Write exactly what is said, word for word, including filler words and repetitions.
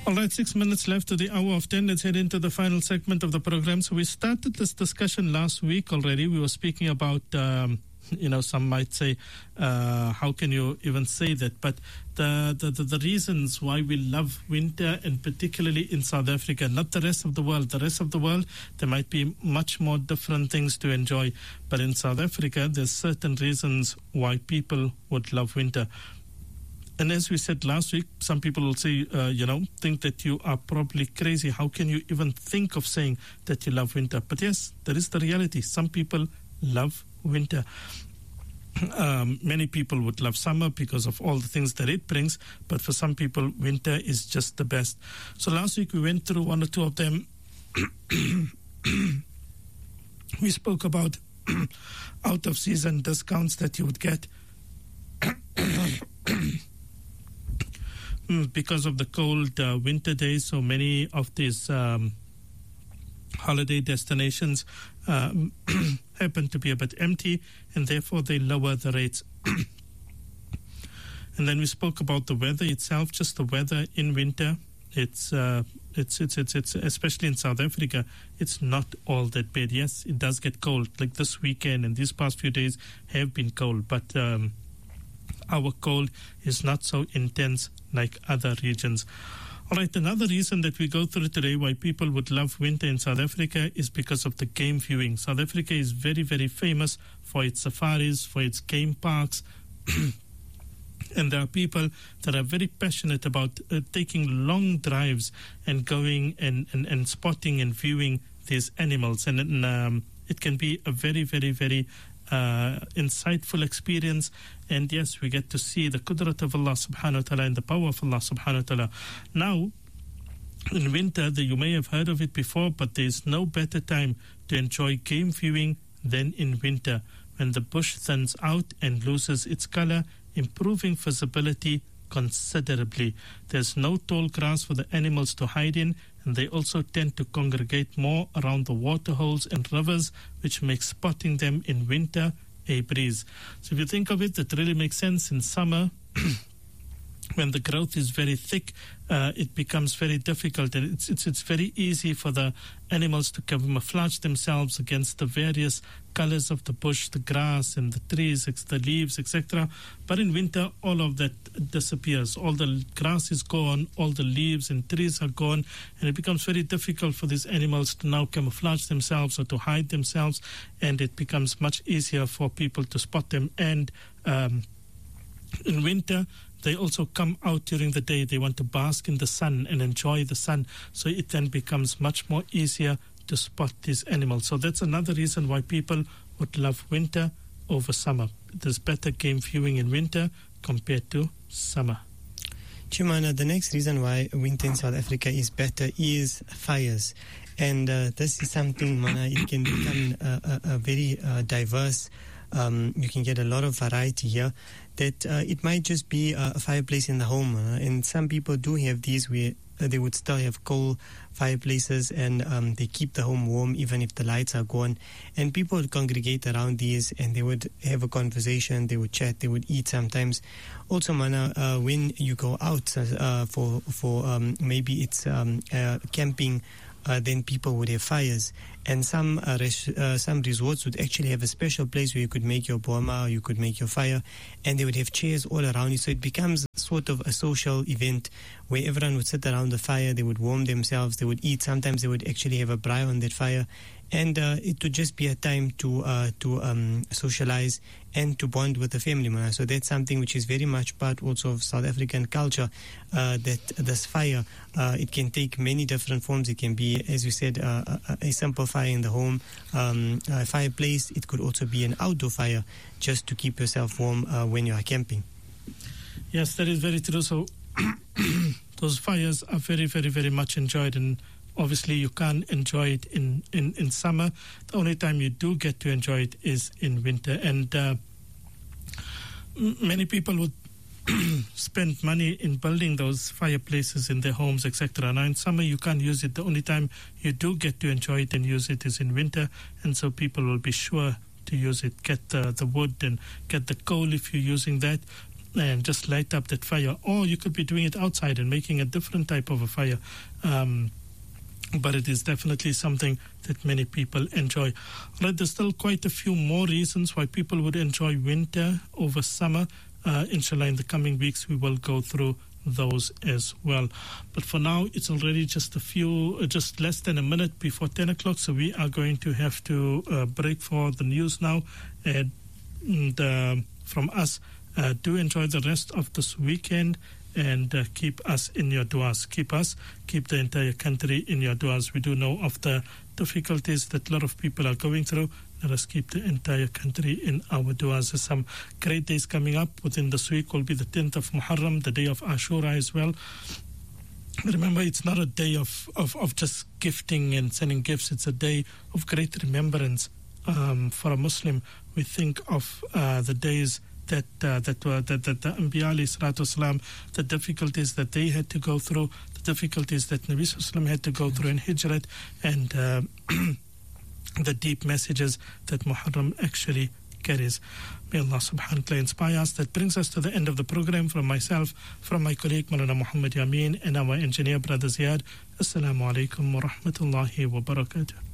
All right, six minutes left to the hour of ten. Let's head into the final segment of the program. So we started this discussion last week already. We were speaking about, um, you know, some might say, uh, how can you even say that? But the, the, the, the reasons why we love winter, and particularly in South Africa, not the rest of the world. The rest of the world, there might be much more different things to enjoy. But in South Africa, there's certain reasons why people would love winter. And as we said last week, some people will say, uh, you know, think that you are probably crazy. How can you even think of saying that you love winter? But yes, that is the reality. Some people love winter. Um, many people would love summer because of all the things that it brings. But for some people, winter is just the best. So last week we went through one or two of them. We spoke about out-of-season discounts that you would get because of the cold uh, winter days. So many of these um, holiday destinations um, happen to be a bit empty, and therefore they lower the rates. And then we spoke about the weather itself, just the weather in winter. It's, uh, it's, it's, it's, it's, especially in South Africa, it's not all that bad. Yes, it does get cold. Like this weekend and these past few days have been cold, but um, our cold is not so intense like other regions. All right, another reason that we go through today why people would love winter in South Africa is because of the game viewing. South Africa is very, very famous for its safaris, for its game parks. And there are people that are very passionate about uh, taking long drives and going and, and, and spotting and viewing these animals. And, and um, it can be a very, very, very Uh, insightful experience. And yes, we get to see the qudrat of Allah subhanahu wa ta'ala and the power of Allah subhanahu wa ta'ala. Now, in winter, the, you may have heard of it before, but there is no better time to enjoy game viewing than in winter, when the bush thins out and loses its color, improving visibility considerably. There's no tall grass for the animals to hide in, and they also tend to congregate more around the waterholes and rivers, which makes spotting them in winter a breeze. So if you think of it, it really makes sense. In summer, when the growth is very thick, uh, it becomes very difficult, and it's, it's it's very easy for the animals to camouflage themselves against the various colors of the bush, the grass and the trees, the leaves, et cetera. But in winter, all of that disappears. All the grass is gone, all the leaves and trees are gone, and it becomes very difficult for these animals to now camouflage themselves or to hide themselves, and it becomes much easier for people to spot them. And um, in winter, they also come out during the day. They want to bask in the sun and enjoy the sun. So it then becomes much more easier to spot these animals. So that's another reason why people would love winter over summer. There's better game viewing in winter compared to summer. Chumana, the next reason why winter in South Africa is better is fires. And uh, this is something, Mana, it can become a, a, a very uh, diverse. Um, you can get a lot of variety here. That uh, it might just be a, a fireplace in the home, uh, and some people do have these where uh, they would still have coal fireplaces, and um, they keep the home warm even if the lights are gone. And people would congregate around these, and they would have a conversation, they would chat, they would eat sometimes. Also, Mana, uh, when you go out uh, for for um, maybe it's um, uh, camping. Uh, then people would have fires, and some uh, res- uh, some resorts would actually have a special place where you could make your boma, or you could make your fire, and they would have chairs all around you. So it becomes sort of a social event where everyone would sit around the fire, they would warm themselves, they would eat. Sometimes they would actually have a braai on that fire, and uh, it would just be a time to uh, to um, socialize and to bond with the family. Man. So that's something which is very much part also of South African culture, uh, that this fire, uh, it can take many different forms. It can be, as you said, uh, a, a simple fire in the home, um, a fireplace. It could also be an outdoor fire just to keep yourself warm uh, when you are camping. Yes, that is very true. So those fires are very, very, very much enjoyed, and obviously you can't enjoy it in, in, in summer. The only time you do get to enjoy it is in winter. And uh, many people would spend money in building those fireplaces in their homes, et cetera. Now in summer you can't use it. The only time you do get to enjoy it and use it is in winter, and so people will be sure to use it. Get uh, the wood and get the coal if you're using that. and just light up that fire. Or you could be doing it outside and making a different type of a fire. Um, but it is definitely something that many people enjoy. Right, there's still quite a few more reasons why people would enjoy winter over summer. Uh, inshallah, in the coming weeks, we will go through those as well. But for now, it's already just a few, uh, just less than a minute before ten o'clock. So we are going to have to uh, break for the news now. And, and uh, from us, uh, do enjoy the rest of this weekend. And uh, keep us in your du'as. Keep us, keep the entire country in your du'as. We do know of the difficulties that a lot of people are going through. Let us keep the entire country in our du'as. There's some great days coming up. Within this week will be the tenth of Muharram, the day of Ashura as well. Remember, it's not a day of, of, of just gifting and sending gifts. It's a day of great remembrance. Um, for a Muslim, we think of uh, the days that uh, that were that, that the Anbiya alayhi salatu wasalam, the difficulties that they had to go through, the difficulties that Nabi sallallahu alaihi wasallam had to go through in Hijrat, and uh, the deep messages that Muharram actually carries. May Allah subhanahu wa ta'ala inspire us. That brings us to the end of the program. From myself, from my colleague Maulana Muhammad Yameen, and our engineer brother Ziyad. Assalamu alaikum wa rahmatullahi wa barakatuh.